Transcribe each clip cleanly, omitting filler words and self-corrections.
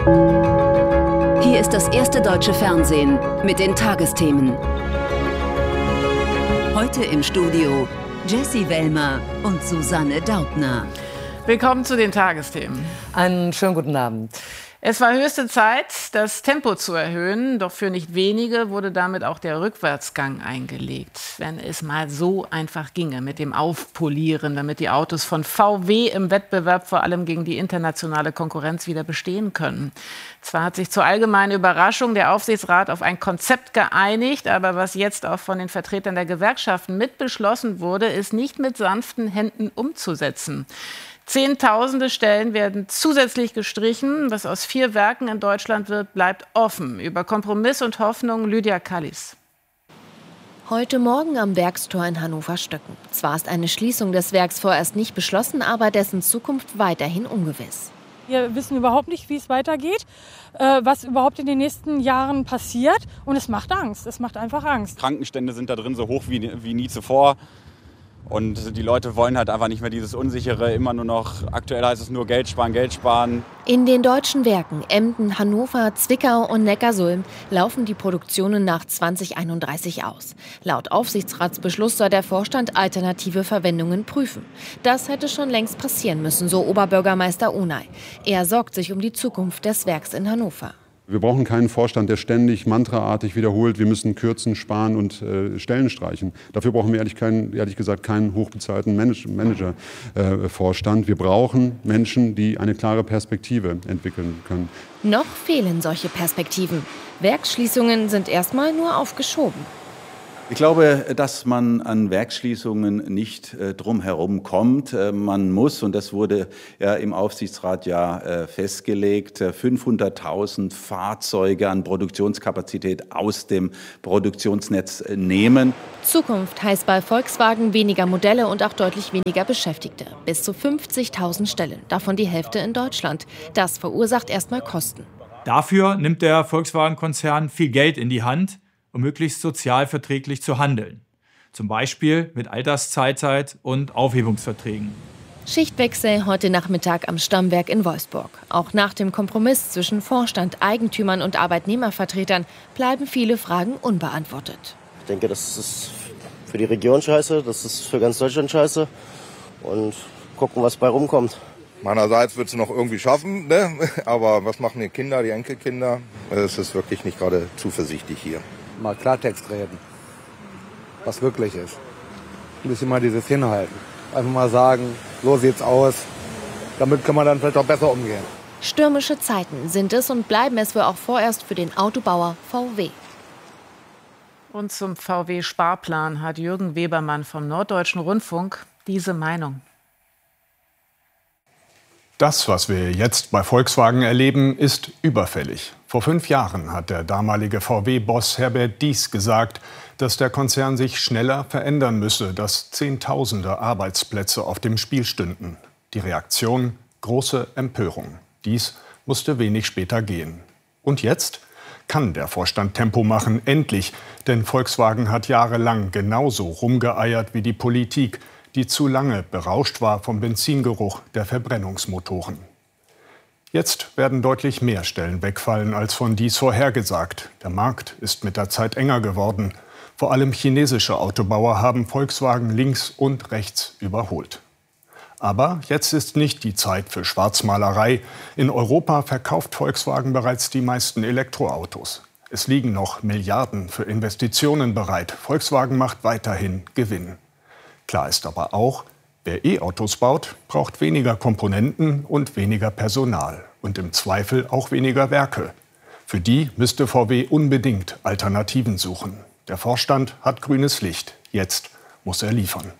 Hier ist das erste deutsche Fernsehen mit den Tagesthemen. Heute im Studio Jessie Wellmer und Susanne Daubner. Willkommen zu den Tagesthemen. Einen schönen guten Abend. Es war höchste Zeit, das Tempo zu erhöhen, doch für nicht wenige wurde damit auch der Rückwärtsgang eingelegt. Wenn es mal so einfach ginge mit dem Aufpolieren, damit die Autos von VW im Wettbewerb vor allem gegen die internationale Konkurrenz wieder bestehen können. Zwar hat sich zur allgemeinen Überraschung der Aufsichtsrat auf ein Konzept geeinigt, aber was jetzt auch von den Vertretern der Gewerkschaften mitbeschlossen wurde, ist nicht mit sanften Händen umzusetzen. Zehntausende Stellen werden zusätzlich gestrichen. Was aus 4 Werken in Deutschland wird, bleibt offen. Über Kompromiss und Hoffnung Lydia Kallis. Heute Morgen am Werkstor in Hannover-Stöcken. Zwar ist eine Schließung des Werks vorerst nicht beschlossen, aber dessen Zukunft weiterhin ungewiss. Wir wissen überhaupt nicht, wie es weitergeht, was überhaupt in den nächsten Jahren passiert. Und es macht Angst. Es macht einfach Angst. Krankenstände sind da drin so hoch wie nie zuvor. Und die Leute wollen halt einfach nicht mehr dieses Unsichere, immer nur noch, aktuell heißt es nur Geld sparen, Geld sparen. In den deutschen Werken Emden, Hannover, Zwickau und Neckarsulm laufen die Produktionen nach 2031 aus. Laut Aufsichtsratsbeschluss soll der Vorstand alternative Verwendungen prüfen. Das hätte schon längst passieren müssen, so Oberbürgermeister Unai. Er sorgt sich um die Zukunft des Werks in Hannover. Wir brauchen keinen Vorstand, der ständig mantraartig wiederholt, wir müssen kürzen, sparen und Stellen streichen. Dafür brauchen wir ehrlich gesagt keinen hochbezahlten Manager-Vorstand. Wir brauchen Menschen, die eine klare Perspektive entwickeln können. Noch fehlen solche Perspektiven. Werksschließungen sind erstmal nur aufgeschoben. Ich glaube, dass man an Werksschließungen nicht drum herum kommt. Man muss, und das wurde ja im Aufsichtsrat festgelegt, 500.000 Fahrzeuge an Produktionskapazität aus dem Produktionsnetz nehmen. Zukunft heißt bei Volkswagen weniger Modelle und auch deutlich weniger Beschäftigte. Bis zu 50.000 Stellen, davon die Hälfte in Deutschland. Das verursacht erstmal Kosten. Dafür nimmt der Volkswagen-Konzern viel Geld in die Hand, um möglichst sozial verträglich zu handeln. Zum Beispiel mit Altersteilzeit und Aufhebungsverträgen. Schichtwechsel heute Nachmittag am Stammwerk in Wolfsburg. Auch nach dem Kompromiss zwischen Vorstand, Eigentümern und Arbeitnehmervertretern bleiben viele Fragen unbeantwortet. Ich denke, das ist für die Region scheiße, das ist für ganz Deutschland scheiße. Und gucken, was bei rumkommt. Meinerseits wird es noch irgendwie schaffen, ne? Aber was machen die Kinder, die Enkelkinder? Es ist wirklich nicht gerade zuversichtlich hier. Mal Klartext reden, was wirklich ist. Ein bisschen mal dieses Hinhalten. Einfach mal sagen, so sieht's aus. Damit kann man dann vielleicht auch besser umgehen. Stürmische Zeiten sind es und bleiben es wohl auch vorerst für den Autobauer VW. Und zum VW-Sparplan hat Jürgen Webermann vom Norddeutschen Rundfunk diese Meinung. Das, was wir jetzt bei Volkswagen erleben, ist überfällig. Vor 5 Jahren hat der damalige VW-Boss Herbert Diess gesagt, dass der Konzern sich schneller verändern müsse, dass Zehntausende Arbeitsplätze auf dem Spiel stünden. Die Reaktion? Große Empörung. Diess musste wenig später gehen. Und jetzt kann der Vorstand Tempo machen, endlich. Denn Volkswagen hat jahrelang genauso rumgeeiert wie die Politik, die zu lange berauscht war vom Benzingeruch der Verbrennungsmotoren. Jetzt werden deutlich mehr Stellen wegfallen als von Diess vorhergesagt. Der Markt ist mit der Zeit enger geworden. Vor allem chinesische Autobauer haben Volkswagen links und rechts überholt. Aber jetzt ist nicht die Zeit für Schwarzmalerei. In Europa verkauft Volkswagen bereits die meisten Elektroautos. Es liegen noch Milliarden für Investitionen bereit. Volkswagen macht weiterhin Gewinn. Klar ist aber auch, wer E-Autos baut, braucht weniger Komponenten und weniger Personal und im Zweifel auch weniger Werke. Für die müsste VW unbedingt Alternativen suchen. Der Vorstand hat grünes Licht. Jetzt muss er liefern.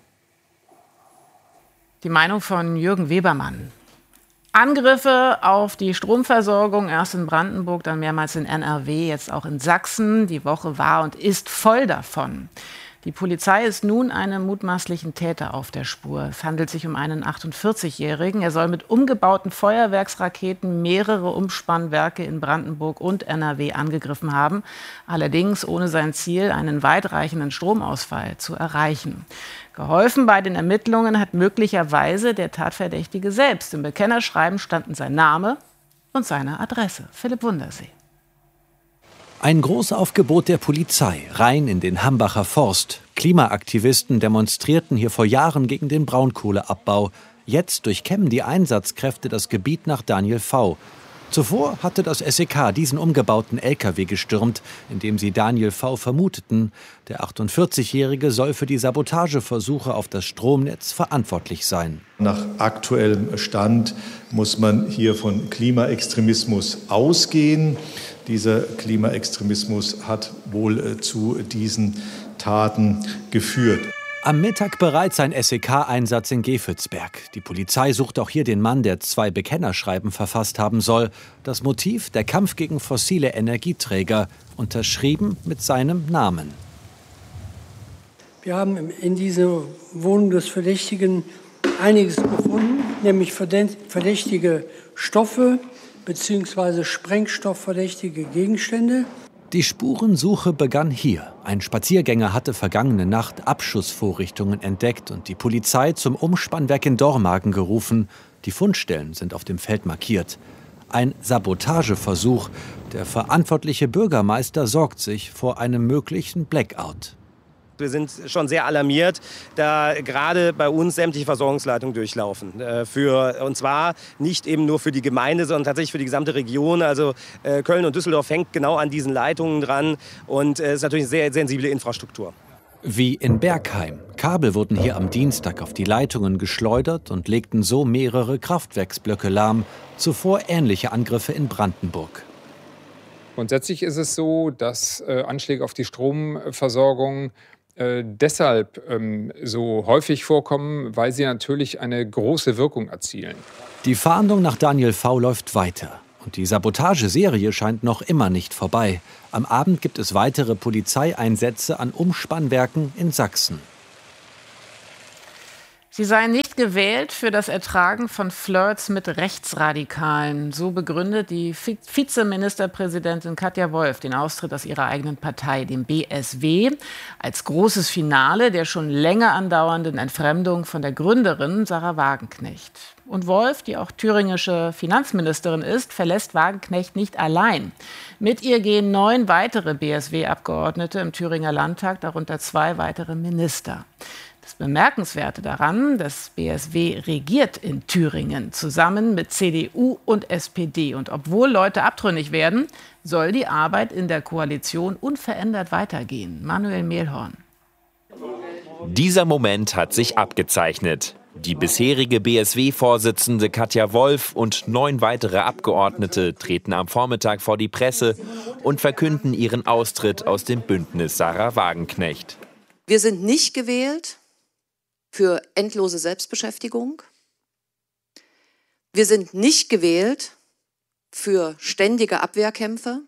Die Meinung von Jürgen Webermann. Angriffe auf die Stromversorgung, erst in Brandenburg, dann mehrmals in NRW, jetzt auch in Sachsen. Die Woche war und ist voll davon. Die Polizei ist nun einem mutmaßlichen Täter auf der Spur. Es handelt sich um einen 48-Jährigen. Er soll mit umgebauten Feuerwerksraketen mehrere Umspannwerke in Brandenburg und NRW angegriffen haben. Allerdings ohne sein Ziel, einen weitreichenden Stromausfall zu erreichen. Geholfen bei den Ermittlungen hat möglicherweise der Tatverdächtige selbst. Im Bekennerschreiben standen sein Name und seiner Adresse. Philipp Wundersee. Ein Großaufgebot der Polizei rein in den Hambacher Forst. Klimaaktivisten demonstrierten hier vor Jahren gegen den Braunkohleabbau. Jetzt durchkämmen die Einsatzkräfte das Gebiet nach Daniel V. Zuvor hatte das SEK diesen umgebauten LKW gestürmt, in dem sie Daniel V. vermuteten. Der 48-Jährige soll für die Sabotageversuche auf das Stromnetz verantwortlich sein. Nach aktuellem Stand muss man hier von Klimaextremismus ausgehen. Dieser Klimaextremismus hat wohl zu diesen Taten geführt. Am Mittag bereits ein SEK-Einsatz in Gevelsberg. Die Polizei sucht auch hier den Mann, der 2 Bekennerschreiben verfasst haben soll. Das Motiv: der Kampf gegen fossile Energieträger, unterschrieben mit seinem Namen. Wir haben in dieser Wohnung des Verdächtigen einiges gefunden, nämlich verdächtige Stoffe bzw. sprengstoffverdächtige Gegenstände. Die Spurensuche begann hier. Ein Spaziergänger hatte vergangene Nacht Abschussvorrichtungen entdeckt und die Polizei zum Umspannwerk in Dormagen gerufen. Die Fundstellen sind auf dem Feld markiert. Ein Sabotageversuch. Der verantwortliche Bürgermeister sorgt sich vor einem möglichen Blackout. Wir sind schon sehr alarmiert, da gerade bei uns sämtliche Versorgungsleitungen durchlaufen. Und zwar nicht eben nur für die Gemeinde, sondern tatsächlich für die gesamte Region. Also Köln und Düsseldorf hängt genau an diesen Leitungen dran. Und es ist natürlich eine sehr sensible Infrastruktur. Wie in Bergheim. Kabel wurden hier am Dienstag auf die Leitungen geschleudert und legten so mehrere Kraftwerksblöcke lahm. Zuvor ähnliche Angriffe in Brandenburg. Grundsätzlich ist es so, dass Anschläge auf die Stromversorgung deshalb so häufig vorkommen, weil sie natürlich eine große Wirkung erzielen. Die Fahndung nach Daniel V. läuft weiter. Und die Sabotageserie scheint noch immer nicht vorbei. Am Abend gibt es weitere Polizeieinsätze an Umspannwerken in Sachsen. Sie seien nicht gewählt für das Ertragen von Flirts mit Rechtsradikalen. So begründet die Vizeministerpräsidentin Katja Wolf den Austritt aus ihrer eigenen Partei, dem BSW, als großes Finale der schon länger andauernden Entfremdung von der Gründerin Sahra Wagenknecht. Und Wolf, die auch thüringische Finanzministerin ist, verlässt Wagenknecht nicht allein. Mit ihr gehen 9 weitere BSW-Abgeordnete im Thüringer Landtag, darunter 2 weitere Minister. Das Bemerkenswerte daran, das BSW regiert in Thüringen zusammen mit CDU und SPD. Und obwohl Leute abtrünnig werden, soll die Arbeit in der Koalition unverändert weitergehen. Manuel Mehlhorn. Dieser Moment hat sich abgezeichnet. Die bisherige BSW-Vorsitzende Katja Wolf und 9 weitere Abgeordnete treten am Vormittag vor die Presse und verkünden ihren Austritt aus dem Bündnis Sahra Wagenknecht. Wir sind nicht gewählt für endlose Selbstbeschäftigung. Wir sind nicht gewählt für ständige Abwehrkämpfe.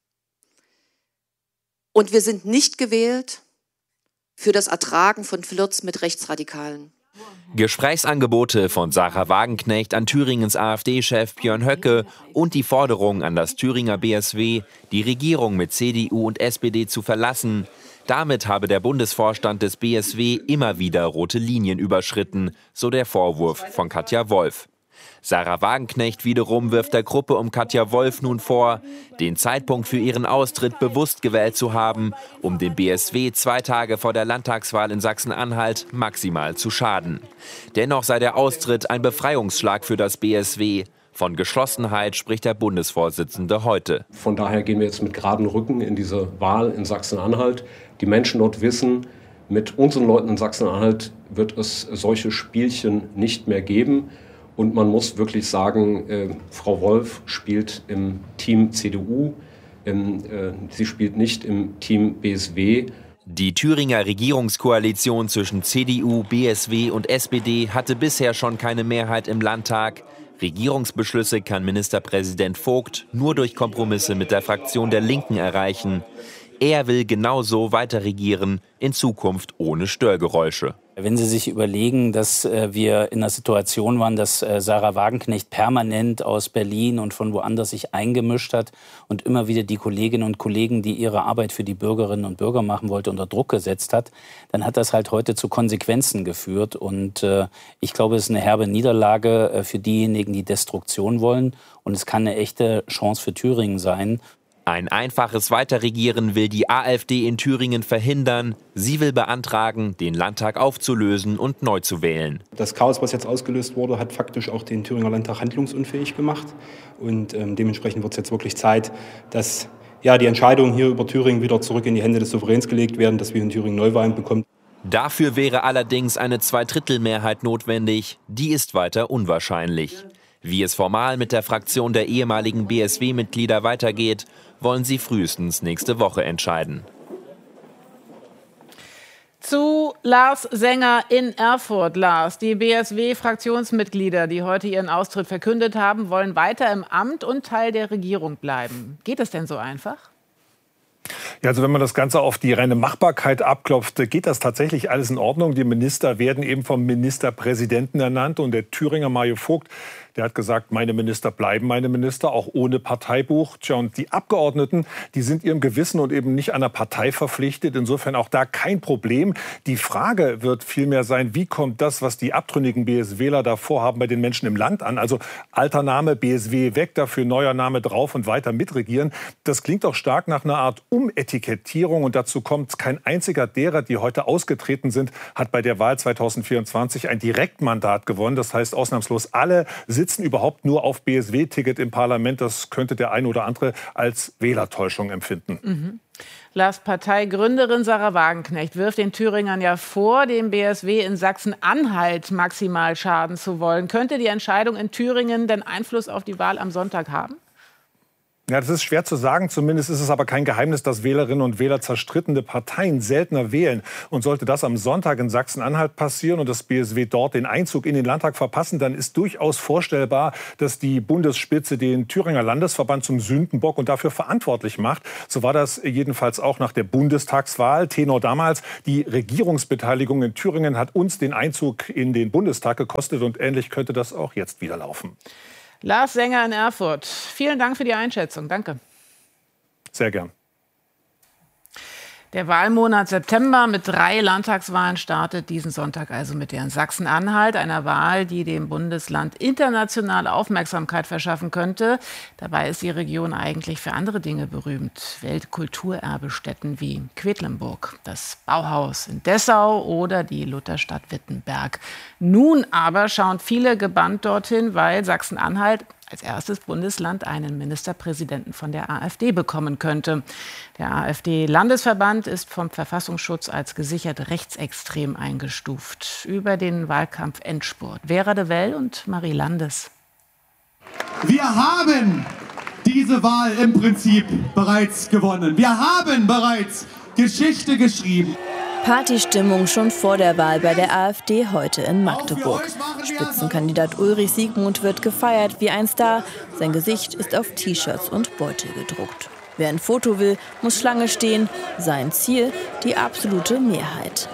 Und wir sind nicht gewählt für das Ertragen von Flirts mit Rechtsradikalen. Gesprächsangebote von Sahra Wagenknecht an Thüringens AfD-Chef Björn Höcke und die Forderung an das Thüringer BSW, die Regierung mit CDU und SPD zu verlassen. Damit habe der Bundesvorstand des BSW immer wieder rote Linien überschritten, so der Vorwurf von Katja Wolf. Sahra Wagenknecht wiederum wirft der Gruppe um Katja Wolf nun vor, den Zeitpunkt für ihren Austritt bewusst gewählt zu haben, um dem BSW 2 Tage vor der Landtagswahl in Sachsen-Anhalt maximal zu schaden. Dennoch sei der Austritt ein Befreiungsschlag für das BSW. Von Geschlossenheit spricht der Bundesvorsitzende heute. Von daher gehen wir jetzt mit geradem Rücken in diese Wahl in Sachsen-Anhalt. Die Menschen dort wissen, mit unseren Leuten in Sachsen-Anhalt wird es solche Spielchen nicht mehr geben. Und man muss wirklich sagen, Frau Wolf spielt im Team CDU, sie spielt nicht im Team BSW. Die Thüringer Regierungskoalition zwischen CDU, BSW und SPD hatte bisher schon keine Mehrheit im Landtag. Regierungsbeschlüsse kann Ministerpräsident Vogt nur durch Kompromisse mit der Fraktion der Linken erreichen. Er will genauso weiter regieren, in Zukunft ohne Störgeräusche. Wenn Sie sich überlegen, dass wir in einer Situation waren, dass Sarah Wagenknecht permanent aus Berlin und von woanders sich eingemischt hat und immer wieder die Kolleginnen und Kollegen, die ihre Arbeit für die Bürgerinnen und Bürger machen wollte, unter Druck gesetzt hat, dann hat das halt heute zu Konsequenzen geführt. Und ich glaube, es ist eine herbe Niederlage für diejenigen, die Destruktion wollen. Und es kann eine echte Chance für Thüringen sein. Ein einfaches Weiterregieren will die AfD in Thüringen verhindern. Sie will beantragen, den Landtag aufzulösen und neu zu wählen. Das Chaos, was jetzt ausgelöst wurde, hat faktisch auch den Thüringer Landtag handlungsunfähig gemacht. Und dementsprechend wird es jetzt wirklich Zeit, dass die Entscheidungen hier über Thüringen wieder zurück in die Hände des Souveräns gelegt werden, dass wir in Thüringen Neuwahlen bekommen. Dafür wäre allerdings eine Zweidrittelmehrheit notwendig. Die ist weiter unwahrscheinlich. Wie es formal mit der Fraktion der ehemaligen BSW-Mitglieder weitergeht, wollen sie frühestens nächste Woche entscheiden. Zu Lars Sänger in Erfurt. Lars, die BSW-Fraktionsmitglieder, die heute ihren Austritt verkündet haben, wollen weiter im Amt und Teil der Regierung bleiben. Geht es denn so einfach? Ja, also wenn man das Ganze auf die reine Machbarkeit abklopft, geht das tatsächlich alles in Ordnung. Die Minister werden eben vom Ministerpräsidenten ernannt und der Thüringer Mario Vogt, der hat gesagt, meine Minister bleiben meine Minister, auch ohne Parteibuch. Tja, und die Abgeordneten, die sind ihrem Gewissen und eben nicht einer Partei verpflichtet. Insofern auch da kein Problem. Die Frage wird vielmehr sein, wie kommt das, was die abtrünnigen BSWler da vorhaben, bei den Menschen im Land an? Also alter Name BSW weg, dafür neuer Name drauf und weiter mitregieren. Das klingt doch stark nach einer Art Umetikettierung. Und dazu kommt, kein einziger derer, die heute ausgetreten sind, hat bei der Wahl 2024 ein Direktmandat gewonnen. Das heißt, ausnahmslos alle sitzen überhaupt nur auf BSW-Ticket im Parlament. Das könnte der eine oder andere als Wählertäuschung empfinden. Mhm. Lars, Parteigründerin Sarah Wagenknecht wirft den Thüringern ja vor, dem BSW in Sachsen-Anhalt maximal schaden zu wollen. Könnte die Entscheidung in Thüringen denn Einfluss auf die Wahl am Sonntag haben? Ja, das ist schwer zu sagen. Zumindest ist es aber kein Geheimnis, dass Wählerinnen und Wähler zerstrittene Parteien seltener wählen. Und sollte das am Sonntag in Sachsen-Anhalt passieren und das BSW dort den Einzug in den Landtag verpassen, dann ist durchaus vorstellbar, dass die Bundesspitze den Thüringer Landesverband zum Sündenbock und dafür verantwortlich macht. So war das jedenfalls auch nach der Bundestagswahl. Tenor damals, die Regierungsbeteiligung in Thüringen hat uns den Einzug in den Bundestag gekostet und ähnlich könnte das auch jetzt wieder laufen. Lars Sänger in Erfurt, vielen Dank für die Einschätzung. Danke. Sehr gern. Der Wahlmonat September mit 3 Landtagswahlen startet diesen Sonntag also mit der in Sachsen-Anhalt, einer Wahl, die dem Bundesland international Aufmerksamkeit verschaffen könnte. Dabei ist die Region eigentlich für andere Dinge berühmt. Weltkulturerbestätten wie Quedlinburg, das Bauhaus in Dessau oder die Lutherstadt Wittenberg. Nun aber schauen viele gebannt dorthin, weil Sachsen-Anhalt als erstes Bundesland einen Ministerpräsidenten von der AfD bekommen könnte. Der AfD-Landesverband ist vom Verfassungsschutz als gesichert rechtsextrem eingestuft. Über den Wahlkampf-Endspurt. Vera de Well und Marie Landes. Wir haben diese Wahl im Prinzip bereits gewonnen. Wir haben bereits Geschichte geschrieben. Partystimmung schon vor der Wahl bei der AfD heute in Magdeburg. Spitzenkandidat Ulrich Siegmund wird gefeiert wie ein Star. Sein Gesicht ist auf T-Shirts und Beutel gedruckt. Wer ein Foto will, muss Schlange stehen. Sein Ziel, die absolute Mehrheit.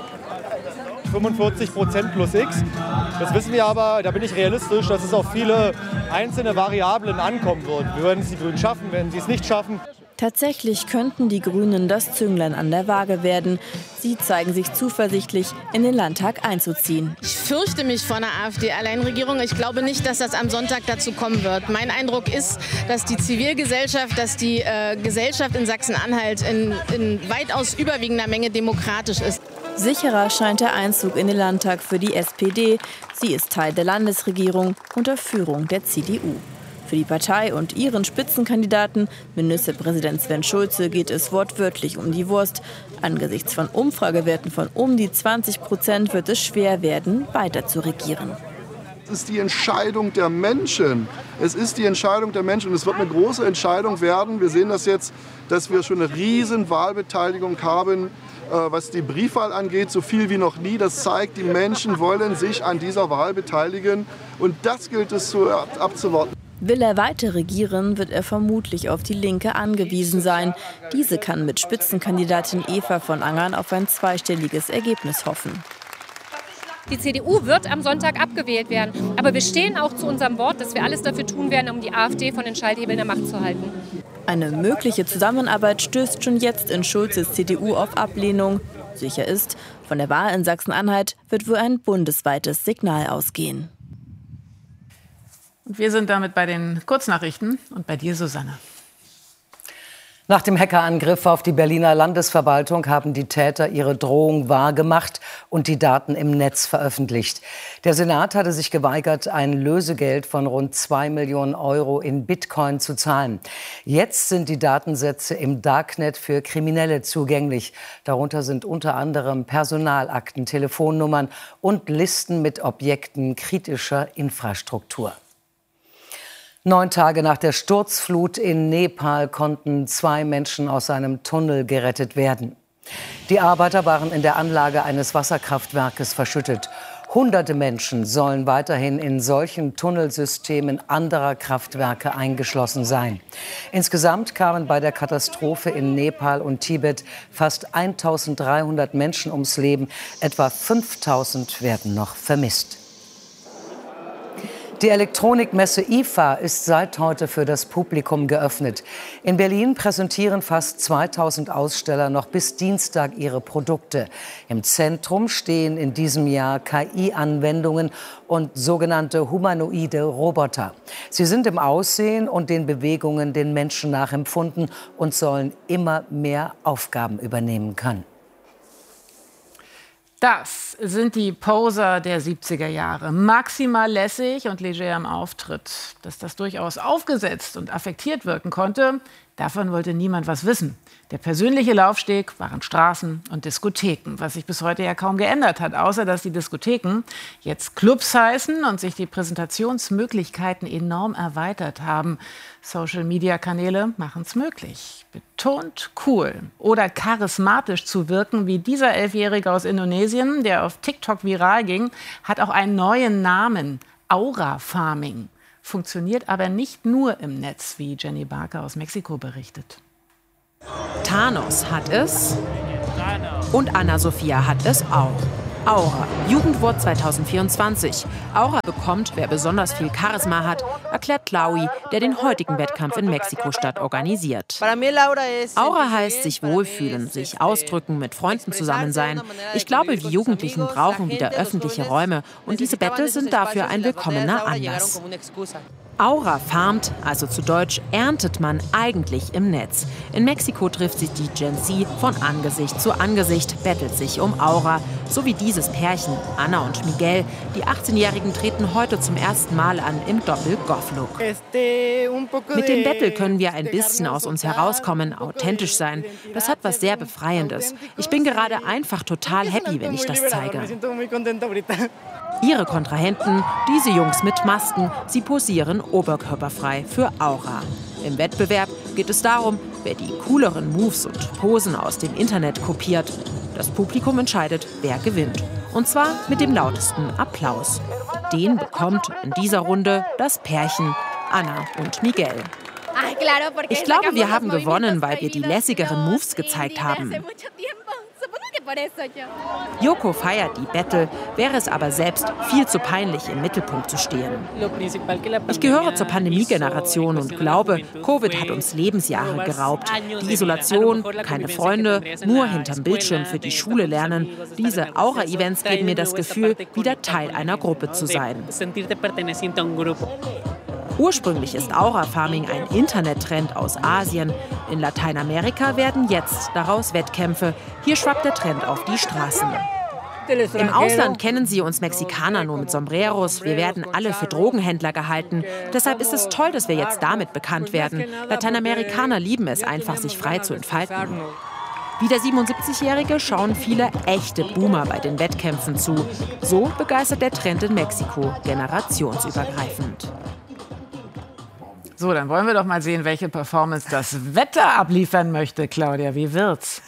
45% plus X. Das wissen wir aber, da bin ich realistisch, dass es auf viele einzelne Variablen ankommen wird. Wir werden es die Grünen schaffen, werden sie es nicht schaffen. Tatsächlich könnten die Grünen das Zünglein an der Waage werden. Sie zeigen sich zuversichtlich, in den Landtag einzuziehen. Ich fürchte mich vor einer AfD-Alleinregierung. Ich glaube nicht, dass das am Sonntag dazu kommen wird. Mein Eindruck ist, dass die Zivilgesellschaft, dass die Gesellschaft in Sachsen-Anhalt in weitaus überwiegender Menge demokratisch ist. Sicherer scheint der Einzug in den Landtag für die SPD. Sie ist Teil der Landesregierung unter Führung der CDU. Für die Partei und ihren Spitzenkandidaten, Ministerpräsident Sven Schulze, geht es wortwörtlich um die Wurst. Angesichts von Umfragewerten von um die 20% wird es schwer werden, weiter zu regieren. Es ist die Entscheidung der Menschen. Es ist die Entscheidung der Menschen und es wird eine große Entscheidung werden. Wir sehen das jetzt, dass wir schon eine riesen Wahlbeteiligung haben, was die Briefwahl angeht, so viel wie noch nie. Das zeigt, die Menschen wollen sich an dieser Wahl beteiligen und das gilt es abzuwarten. Will er weiter regieren, wird er vermutlich auf die Linke angewiesen sein. Diese kann mit Spitzenkandidatin Eva von Angern auf ein zweistelliges Ergebnis hoffen. Die CDU wird am Sonntag abgewählt werden. Aber wir stehen auch zu unserem Wort, dass wir alles dafür tun werden, um die AfD von den Schalthebeln der Macht zu halten. Eine mögliche Zusammenarbeit stößt schon jetzt in Schulzes CDU auf Ablehnung. Sicher ist, von der Wahl in Sachsen-Anhalt wird wohl ein bundesweites Signal ausgehen. Und wir sind damit bei den Kurznachrichten und bei dir, Susanne. Nach dem Hackerangriff auf die Berliner Landesverwaltung haben die Täter ihre Drohung wahrgemacht und die Daten im Netz veröffentlicht. Der Senat hatte sich geweigert, ein Lösegeld von rund 2 Millionen Euro in Bitcoin zu zahlen. Jetzt sind die Datensätze im Darknet für Kriminelle zugänglich. Darunter sind unter anderem Personalakten, Telefonnummern und Listen mit Objekten kritischer Infrastruktur. 9 Tage nach der Sturzflut in Nepal konnten 2 Menschen aus einem Tunnel gerettet werden. Die Arbeiter waren in der Anlage eines Wasserkraftwerkes verschüttet. Hunderte Menschen sollen weiterhin in solchen Tunnelsystemen anderer Kraftwerke eingeschlossen sein. Insgesamt kamen bei der Katastrophe in Nepal und Tibet fast 1.300 Menschen ums Leben. Etwa 5.000 werden noch vermisst. Die Elektronikmesse IFA ist seit heute für das Publikum geöffnet. In Berlin präsentieren fast 2000 Aussteller noch bis Dienstag ihre Produkte. Im Zentrum stehen in diesem Jahr KI-Anwendungen und sogenannte humanoide Roboter. Sie sind im Aussehen und den Bewegungen den Menschen nachempfunden und sollen immer mehr Aufgaben übernehmen können. Das sind die Poser der 70er Jahre. Maximal lässig und leger im Auftritt. Dass das durchaus aufgesetzt und affektiert wirken konnte, davon wollte niemand was wissen. Der persönliche Laufsteg waren Straßen und Diskotheken, was sich bis heute ja kaum geändert hat, außer dass die Diskotheken jetzt Clubs heißen und sich die Präsentationsmöglichkeiten enorm erweitert haben. Social-Media-Kanäle machen es möglich, betont cool oder charismatisch zu wirken, wie dieser 11-Jährige aus Indonesien, der auf TikTok viral ging, hat auch einen neuen Namen, Aura Farming. Funktioniert aber nicht nur im Netz, wie Jenny Barker aus Mexiko berichtet. Thanos hat es und Anna-Sophia hat es auch. Aura, Jugendwort 2024. Aura bekommt, wer besonders viel Charisma hat, erklärt Tlaui, der den heutigen Wettkampf in Mexiko-Stadt organisiert. Aura heißt sich wohlfühlen, sich ausdrücken, mit Freunden zusammen sein. Ich glaube, die Jugendlichen brauchen wieder öffentliche Räume und diese Battles sind dafür ein willkommener Anlass. Aura farmt, also zu Deutsch erntet man eigentlich im Netz. In Mexiko trifft sich die Gen Z von Angesicht zu Angesicht, bettelt sich um Aura. So wie dieses Pärchen, Anna und Miguel. Die 18-Jährigen treten heute zum ersten Mal an im Doppel-Goth-Look. Mit dem Battle können wir ein bisschen aus uns herauskommen, authentisch sein. Das hat was sehr Befreiendes. Ich bin gerade einfach total happy, wenn ich das zeige. Ihre Kontrahenten, diese Jungs mit Masken, sie posieren oberkörperfrei für Aura. Im Wettbewerb geht es darum, wer die cooleren Moves und Posen aus dem Internet kopiert. Das Publikum entscheidet, wer gewinnt. Und zwar mit dem lautesten Applaus. Den bekommt in dieser Runde das Pärchen Anna und Miguel. Ich glaube, wir haben gewonnen, weil wir die lässigeren Moves gezeigt haben. Yoko feiert die Battle, wäre es aber selbst viel zu peinlich, im Mittelpunkt zu stehen. Ich gehöre zur Pandemie-Generation und glaube, Covid hat uns Lebensjahre geraubt. Die Isolation, keine Freunde, nur hinterm Bildschirm für die Schule lernen. Diese Aura-Events geben mir das Gefühl, wieder Teil einer Gruppe zu sein. Ursprünglich ist Aura-Farming ein Internettrend aus Asien. In Lateinamerika werden jetzt daraus Wettkämpfe. Hier schwappt der Trend auf die Straßen. Im Ausland kennen sie uns Mexikaner nur mit Sombreros. Wir werden alle für Drogenhändler gehalten. Deshalb ist es toll, dass wir jetzt damit bekannt werden. Lateinamerikaner lieben es einfach, sich frei zu entfalten. Wie der 77-Jährige schauen viele echte Boomer bei den Wettkämpfen zu. So begeistert der Trend in Mexiko generationsübergreifend. So, dann wollen wir doch mal sehen, welche Performance das Wetter abliefern möchte. Claudia, wie wird's?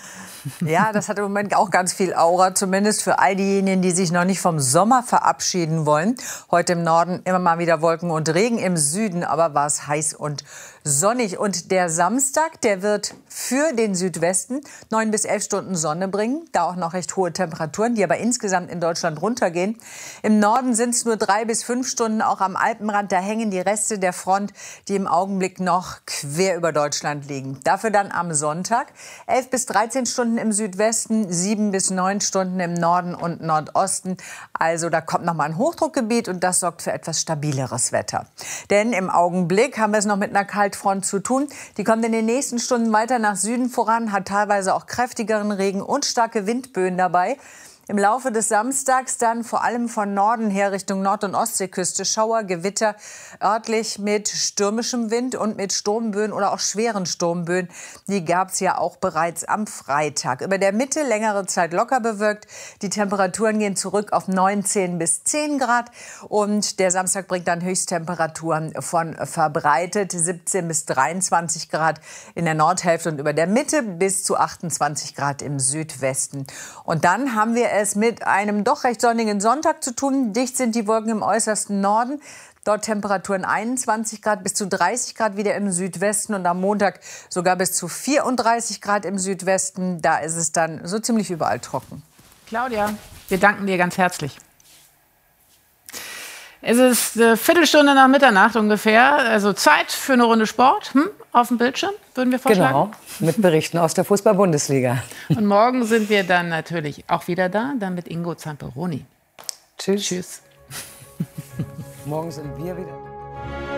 Ja, das hat im Moment auch ganz viel Aura, zumindest für all diejenigen, die sich noch nicht vom Sommer verabschieden wollen. Heute im Norden immer mal wieder Wolken und Regen, im Süden aber war es heiß und sonnig. Und der Samstag, der wird für den Südwesten 9 bis 11 Stunden Sonne bringen. Da auch noch recht hohe Temperaturen, die aber insgesamt in Deutschland runtergehen. Im Norden sind es nur 3 bis 5 Stunden, auch am Alpenrand. Da hängen die Reste der Front, die im Augenblick noch quer über Deutschland liegen. Dafür dann am Sonntag 11 bis 13 Stunden im Südwesten, 7 bis 9 Stunden im Norden und Nordosten. Also da kommt noch mal ein Hochdruckgebiet und das sorgt für etwas stabileres Wetter. Denn im Augenblick haben wir es noch mit einer Kaltfront zu tun. Die kommt in den nächsten Stunden weiter nach Süden voran, hat teilweise auch kräftigeren Regen und starke Windböen dabei. Im Laufe des Samstags dann vor allem von Norden her Richtung Nord- und Ostseeküste Schauer, Gewitter, örtlich mit stürmischem Wind und mit Sturmböen oder auch schweren Sturmböen. Die gab es ja auch bereits am Freitag. Über der Mitte längere Zeit locker bewölkt. Die Temperaturen gehen zurück auf 19 bis 10 Grad. Und der Samstag bringt dann Höchsttemperaturen von verbreitet 17 bis 23 Grad in der Nordhälfte und über der Mitte bis zu 28 Grad im Südwesten. Und dann haben wir es mit einem doch recht sonnigen Sonntag zu tun. Dicht sind die Wolken im äußersten Norden. Dort Temperaturen 21 Grad bis zu 30 Grad wieder im Südwesten und am Montag sogar bis zu 34 Grad im Südwesten. Da ist es dann so ziemlich überall trocken. Claudia, wir danken dir ganz herzlich. Es ist eine Viertelstunde nach Mitternacht ungefähr, also Zeit für eine Runde Sport auf dem Bildschirm, würden wir vorschlagen. Genau, mit Berichten aus der Fußball-Bundesliga. Und morgen sind wir dann natürlich auch wieder da, dann mit Ingo Zamperoni. Tschüss. Tschüss. Morgen sind wir wieder.